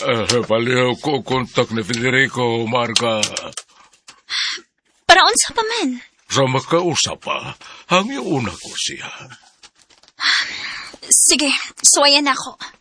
Baliw ko kontak ni Federico, Marga. Para unsa pa man? Sa makausap pa, hangi una ko siya. Sige, suwayan ako.